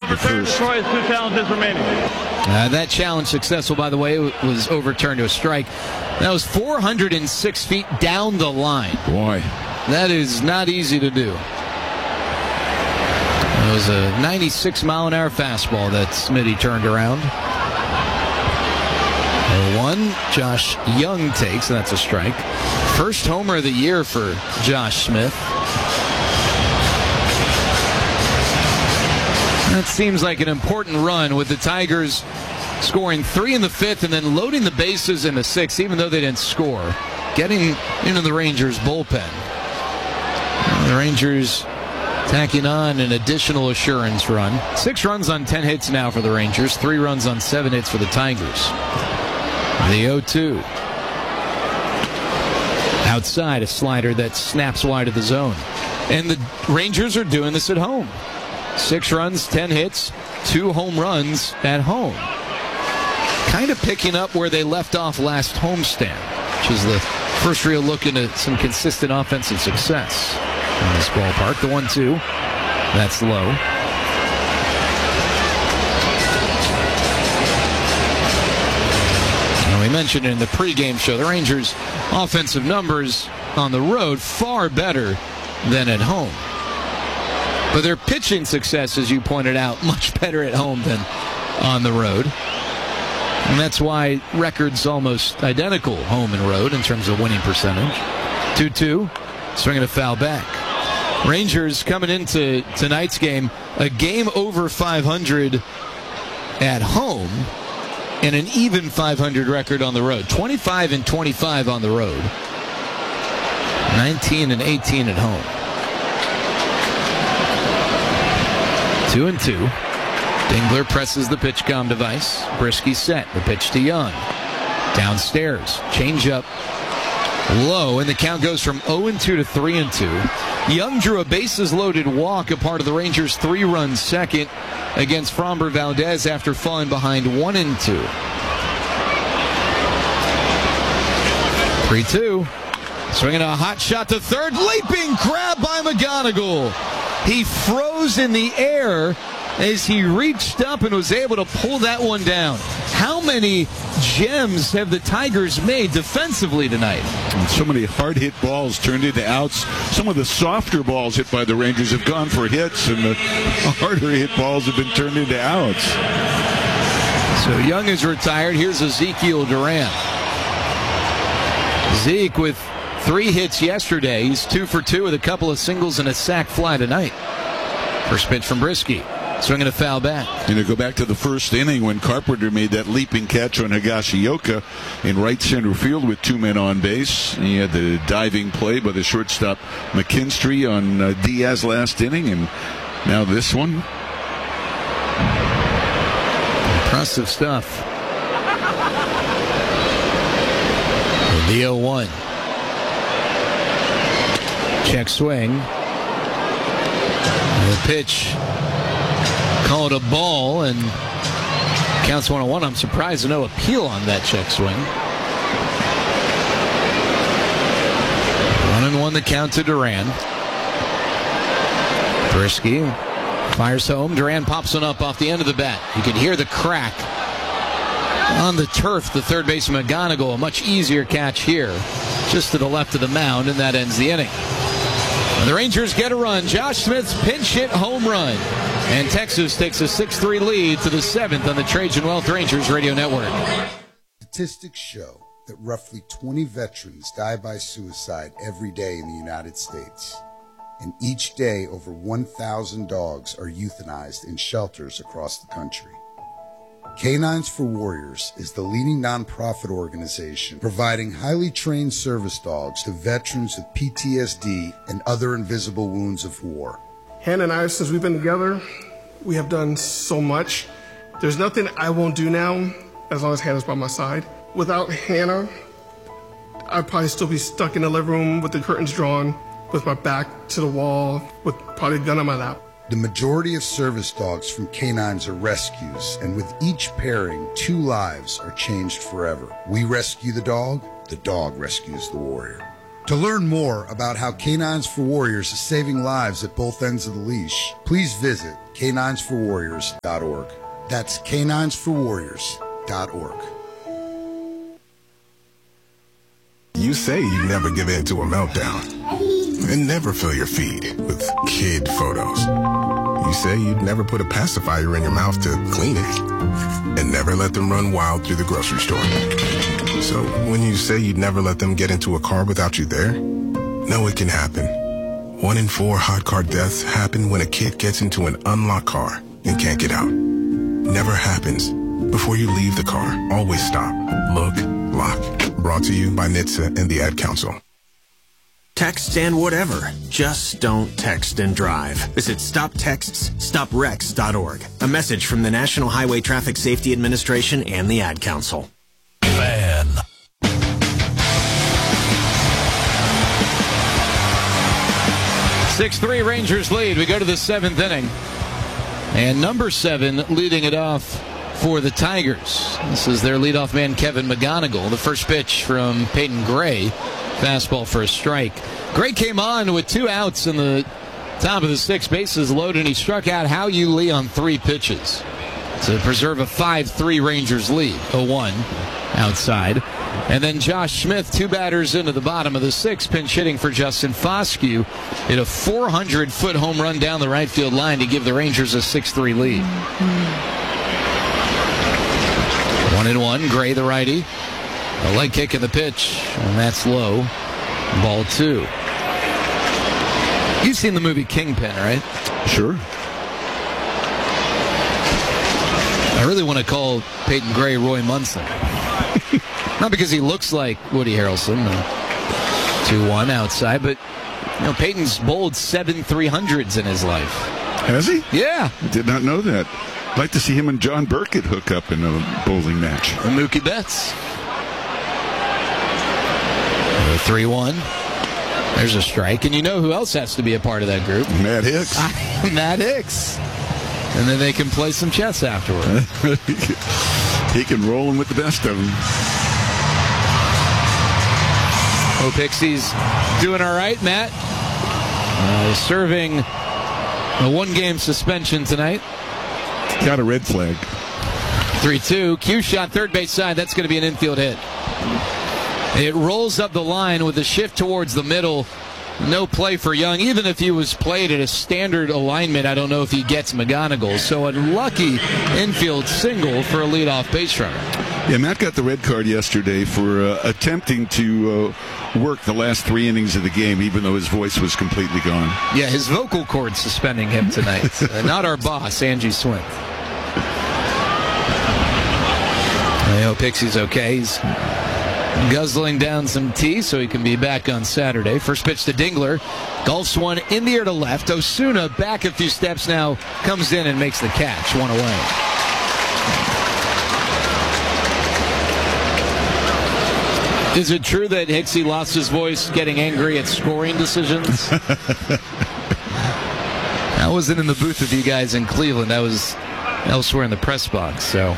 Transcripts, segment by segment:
the first. Destroys 2 challenges remaining. That challenge successful, by the way, was overturned to a strike. That was 406 feet down the line. Boy. That is not easy to do. It was a 96-mile-an-hour fastball that Smitty turned around. 0-1, Josh Young takes, and that's a strike. First homer of the year for Josh Smith. That seems like an important run with the Tigers scoring 3 in the 5th and then loading the bases in the 6th, even though they didn't score. Getting into the Rangers' bullpen. The Rangers tacking on an additional assurance run. 6 runs on 10 hits now for the Rangers. 3 runs on 7 hits for the Tigers. The 0-2. Outside, a slider that snaps wide of the zone. And the Rangers are doing this at home. 6 runs, 10 hits, 2 home runs at home. Kind of picking up where they left off last homestand, which is the first real look into some consistent offensive success in this ballpark. The 1-2, that's low. And we mentioned in the pregame show, the Rangers' offensive numbers on the road far better than at home. But their pitching success, as you pointed out, much better at home than on the road. And that's why records almost identical home and road in terms of winning percentage. 2-2, swinging a foul back. Rangers coming into tonight's game, a game over 500 at home and an even 500 record on the road. 25-25 on the road. 19-18 at home. 2-2. Dingler presses the pitch-com device. Brisky set. The pitch to Young. Downstairs. Changeup low, and the count goes from 0-2 to 3-2. Young drew a bases-loaded walk, a part of the Rangers' 3-run second against Framber Valdez after falling behind 1-2. 3-2. Swinging a hot shot to third. Leaping grab by McGonigal. He froze in the air as he reached up and was able to pull that one down. How many gems have the Tigers made defensively tonight? And so many hard-hit balls turned into outs. Some of the softer balls hit by the Rangers have gone for hits, and the harder-hit balls have been turned into outs. So Young is retired. Here's Ezekiel Duran. Zeke with 3 hits yesterday. He's 2 for 2 with a couple of singles and a sac fly tonight. First pitch from Brisky. Swinging a foul back. And to go back to the first inning when Carpenter made that leaping catch on Higashioka in right center field with 2 men on base. He had the diving play by the shortstop McKinstry on Diaz last inning, and now this one. Impressive stuff. The 0-1. Check swing. The pitch. Call it a ball, and counts 1-1. I'm surprised no appeal on that check swing. 1-1 the count to Duran. Brisky fires home. Duran pops one up off the end of the bat. You can hear the crack on the turf. The third baseman McGonigal, a much easier catch here, just to the left of the mound, and that ends the inning. The Rangers get a run. Josh Smith's pinch hit home run. And Texas takes a 6-3 lead to the 7th on the Trajan Wealth Rangers Radio Network. Statistics show that roughly 20 veterans die by suicide every day in the United States. And each day, over 1,000 dogs are euthanized in shelters across the country. Canines for Warriors is the leading nonprofit organization providing highly trained service dogs to veterans with PTSD and other invisible wounds of war. Hannah and I, since we've been together, we have done so much. There's nothing I won't do now as long as Hannah's by my side. Without Hannah, I'd probably still be stuck in the living room with the curtains drawn, with my back to the wall, with probably a gun on my lap. The majority of service dogs from canines are rescues, and with each pairing, 2 lives are changed forever. We rescue the dog rescues the warrior. To learn more about how Canines for Warriors is saving lives at both ends of the leash, please visit caninesforwarriors.org. That's caninesforwarriors.org. You say you never give in to a meltdown and never fill your feed with kid photos. You say you'd never put a pacifier in your mouth to clean it and never let them run wild through the grocery store. So when you say you'd never let them get into a car without you there, know it can happen. 1 in 4 hot car deaths happen when a kid gets into an unlocked car and can't get out. Never happens. Before you leave the car, always stop, look, lock. Brought to you by NHTSA and the Ad Council. Text and whatever. Just don't text and drive. Visit StopTextsStopWrecks.org. A message from the National Highway Traffic Safety Administration and the Ad Council. Fan. Six-3 Rangers lead. We go to the 7th inning. And number 7 leading it off for the Tigers. This is their leadoff man, Kevin McGonigal. The first pitch from Peyton Gray. Fastball for a strike. Gray came on with 2 outs in the top of the 6 bases loaded, and he struck out Hao-Yu Lee on 3 pitches to preserve a 5-3 Rangers lead. 0-1 outside. And then Josh Smith, 2 batters into the bottom of the 6th, pinch hitting for Justin Foscue. Hit a 400-foot home run down the right field line to give the Rangers a 6-3 lead. 1-1, Gray the righty. A leg kick in the pitch, and that's low. Ball 2. You've seen the movie Kingpin, right? Sure. I really want to call Peyton Gray Roy Munson. Not because he looks like Woody Harrelson. 2-1 outside, but Peyton's bowled 7 300s in his life. Has he? Yeah. I did not know that. I'd like to see him and John Burkett hook up in a bowling match. And Mookie Betts. 3-1. There's a strike. And you know who else has to be a part of that group? Matt Hicks. Matt Hicks. And then they can play some chess afterward. He can roll them with the best of them. Hope Hicksy's doing all right, Matt. Serving a 1-game suspension tonight. Got a red flag. 3-2. Q shot third base side. That's going to be an infield hit. It rolls up the line with a shift towards the middle. No play for Young. Even if he was played at a standard alignment, I don't know if he gets McGonigal. So a lucky infield single for a leadoff base runner. Yeah, Matt got the red card yesterday for attempting to work the last 3 innings of the game, even though his voice was completely gone. Yeah, his vocal cord suspending him tonight. Not our boss, Angie Swint. I hope Hicksy's okay. He's guzzling down some tea so he can be back on Saturday. First pitch to Dingler. Golfs one in the air to left. Osuna back a few steps now. Comes in and makes the catch. 1 away. Is it true that Hicksy lost his voice getting angry at scoring decisions? I wasn't in the booth with you guys in Cleveland. I was elsewhere in the press box, so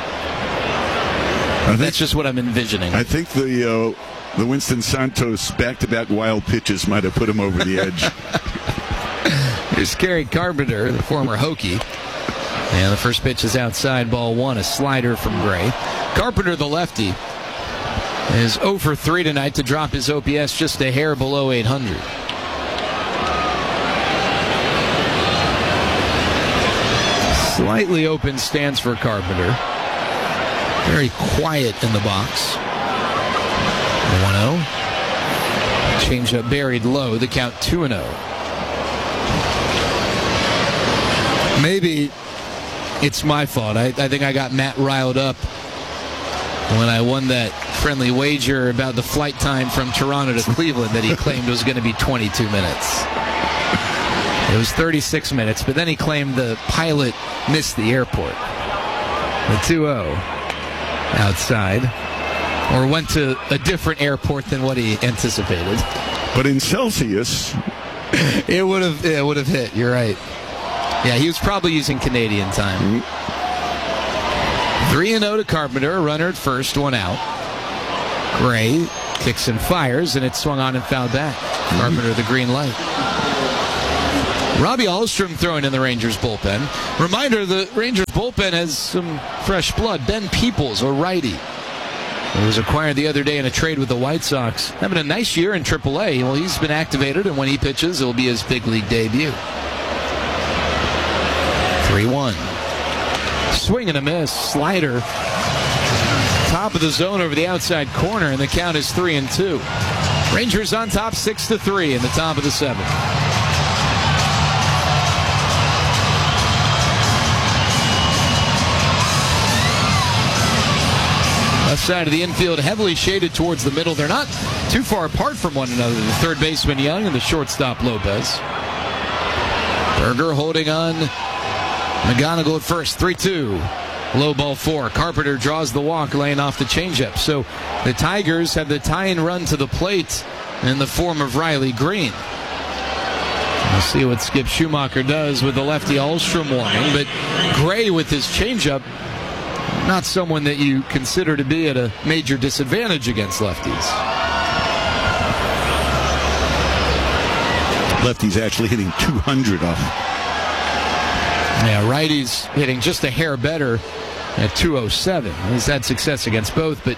that's just what I'm envisioning. I think the Winston Santos back-to-back wild pitches might have put him over the edge. Here's Kerry Carpenter, the former Hokie. And the first pitch is outside, ball 1, a slider from Gray. Carpenter, the lefty, is 0 for 3 tonight to drop his OPS just a hair below 800. Slightly open stance for Carpenter. Very quiet in the box. 1-0. Changeup buried low. The count 2-0. Maybe it's my fault. I think I got Matt riled up when I won that friendly wager about the flight time from Toronto to Cleveland that he claimed was going to be 22 minutes. It was 36 minutes, but then he claimed the pilot missed the airport. The 2-0 outside, or went to a different airport than what he anticipated. But in Celsius, it would have hit. You're right. Yeah, he was probably using Canadian time. 3-0 to Carpenter, a runner at first, 1 out. Gray Kicks and fires, and it's swung on and fouled back. Carpenter, the green light. Robbie Ahlstrom throwing in the Rangers bullpen. Reminder, the Rangers bullpen has some fresh blood. Ben Peoples, a righty, he was acquired the other day in a trade with the White Sox. Having a nice year in AAA. Well, he's been activated, and when he pitches, it'll be his big league debut. 3-1. Swing and a miss. Slider. Top of the zone over the outside corner, and the count is 3-2. Rangers on top 6-3 in the top of the 7th. Left side of the infield heavily shaded towards the middle. They're not too far apart from one another. The third baseman Young and the shortstop Lopez. Berger holding on. McGonigal at first. 3-2. Low ball 4. Carpenter draws the walk, laying off the changeup. So the Tigers have the tie-in run to the plate in the form of Riley Green. We'll see what Skip Schumacher does with the lefty Ahlstrom warning. But Gray with his changeup, not someone that you consider to be at a major disadvantage against lefties. Lefty's actually hitting 200 off. Yeah, righty's hitting just a hair better at 207. He's had success against both, but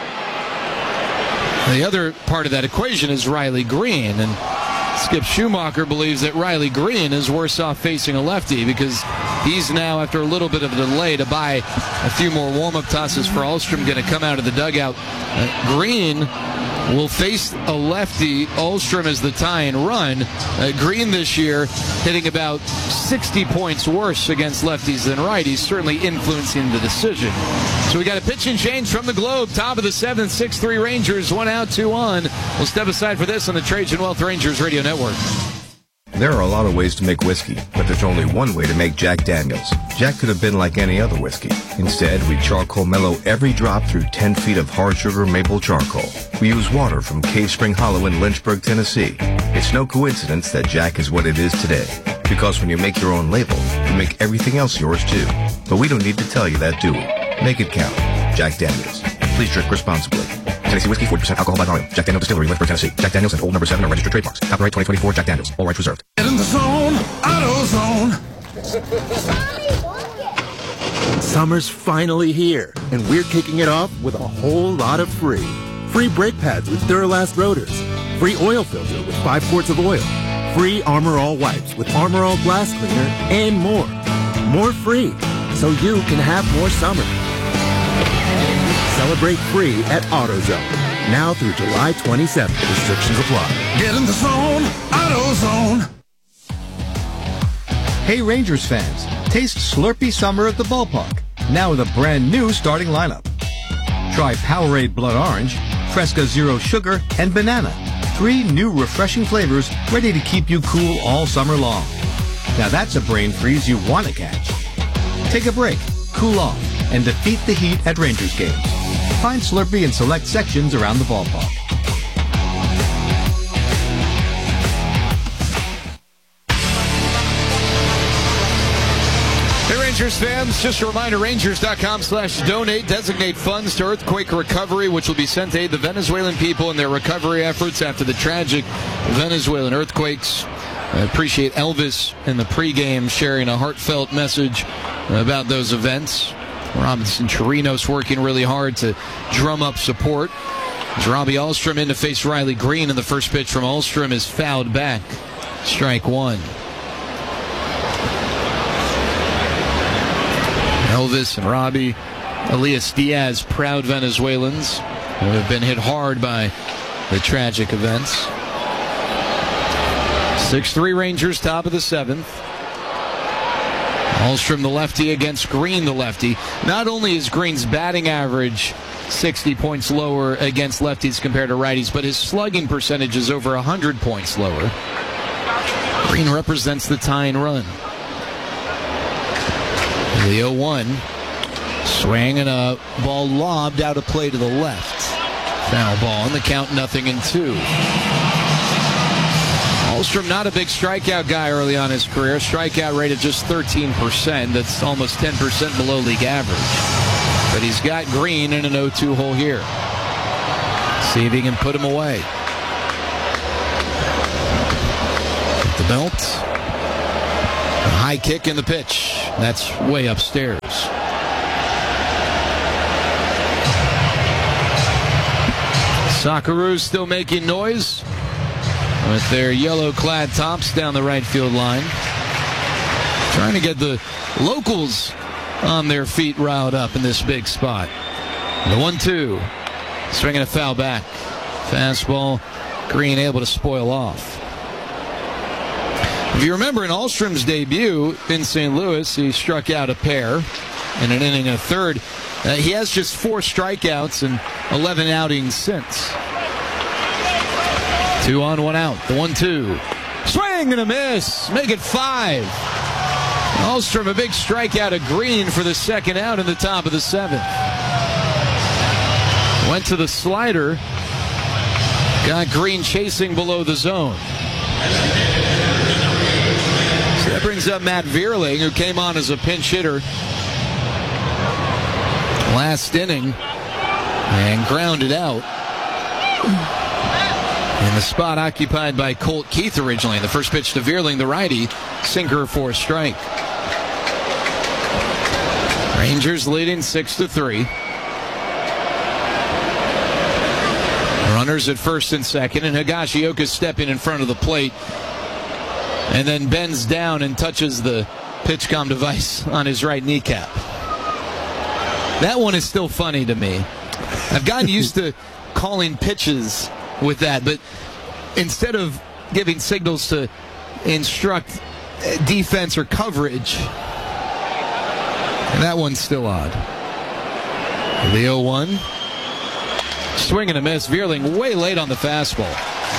the other part of that equation is Riley Green, and Skip Schumacher believes that Riley Green is worse off facing a lefty because he's now, after a little bit of a delay to buy a few more warm-up tosses for Ahlstrom, going to come out of the dugout. Green will face a lefty. Ahlstrom is the tie-in run. Green this year hitting about 60 points worse against lefties than righties, certainly influencing the decision. So we got a pitch and change from the Globe. Top of the 7th, 6-3 Rangers. 1 out, 2 on. We'll step aside for this on the Trajan Wealth Rangers Radio Network. There are a lot of ways to make whiskey, but there's only one way to make Jack Daniels. Jack could have been like any other whiskey. Instead, we charcoal mellow every drop through 10 feet of hard sugar maple charcoal. We use water from Cave Spring Hollow in Lynchburg, Tennessee. It's no coincidence that Jack is what it is today. Because when you make your own label, you make everything else yours too. But we don't need to tell you that, do we? Make it count. Jack Daniels. Please drink responsibly. Tennessee Whiskey, 40% alcohol by volume. Jack Daniels Distillery, Lynchburg, Tennessee. Jack Daniels and Old Number 7 are registered trademarks. Copyright 2024 Jack Daniels. All rights reserved. Get in the zone, AutoZone. Summer's finally here, and we're kicking it off with a whole lot of free. Free brake pads with Duralast rotors. Free oil filter with 5 quarts of oil. Free Armor All wipes with Armor All glass cleaner, and more. More free, so you can have more summer. Celebrate free at AutoZone. Now through July 27th. Restrictions apply. Get in the zone, AutoZone. Hey Rangers fans, taste Slurpee Summer at the ballpark. Now with a brand new starting lineup. Try Powerade Blood Orange, Fresca Zero Sugar, and Banana. 3 new refreshing flavors ready to keep you cool all summer long. Now that's a brain freeze you want to catch. Take a break, cool off, and defeat the heat at Rangers games. Find Slurpee in select sections around the ballpark. Hey Rangers fans, just a reminder, Rangers.com/donate. Designate funds to earthquake recovery, which will be sent to aid the Venezuelan people in their recovery efforts after the tragic Venezuelan earthquakes. I appreciate Elvis in the pregame sharing a heartfelt message about those events. Robinson Chirinos working really hard to drum up support. As Robbie Ahlstrom in to face Riley Green, and the first pitch from Ahlstrom is fouled back. Strike 1. Elvis and Robbie, Elias Diaz, proud Venezuelans who have been hit hard by the tragic events. 6-3 Rangers, top of the 7th. Ahlstrom the lefty against Green the lefty. Not only is Green's batting average 60 points lower against lefties compared to righties, but his slugging percentage is over 100 points lower. Green represents the tying run. The 0-1. Swing and a ball lobbed out of play to the left. Foul ball, and the count 0-2. Ahlstrom not a big strikeout guy early on his career. Strikeout rate of just 13%. That's almost 10% below league average. But he's got Green in an 0-2 hole here. See if he can put him away. The belt. A high kick in the pitch. That's way upstairs. Socceroos still making noise with their yellow-clad tops down the right field line. Trying to get the locals on their feet riled up in this big spot. The 1-2. Swinging a foul back. Fastball. Green able to spoil off. If you remember in Ahlstrom's debut in St. Louis, he struck out a pair in an inning and a third. He has just 4 strikeouts and 11 outings since. 2 on, 1 out. The 1-2. Swing and a miss. Make it 5. Ahlstrom, a big strikeout of Green for the second out in the top of the 7th. Went to the slider. Got Green chasing below the zone. So that brings up Matt Vierling, who came on as a pinch hitter last inning and grounded out in the spot occupied by Colt Keith originally. The first pitch to Vierling, the righty, sinker for a strike. Rangers leading 6-3. Runners at first and second, and Higashioka stepping in front of the plate and then bends down and touches the PitchCom device on his right kneecap. That one is still funny to me. I've gotten used to calling pitches with that, but instead of giving signals to instruct defense or coverage, that one's still odd. The 0-1. Swing and a miss. Vierling way late on the fastball.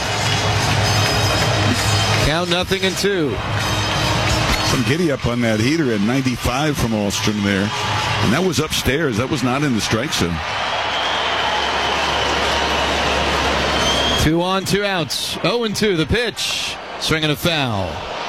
Count 0-2. Some giddy up on that heater at 95 from Ahlstrom there. And that was upstairs. That was not in the strike zone. 2 on, 2 outs. 0-2 the pitch. Swing and a foul.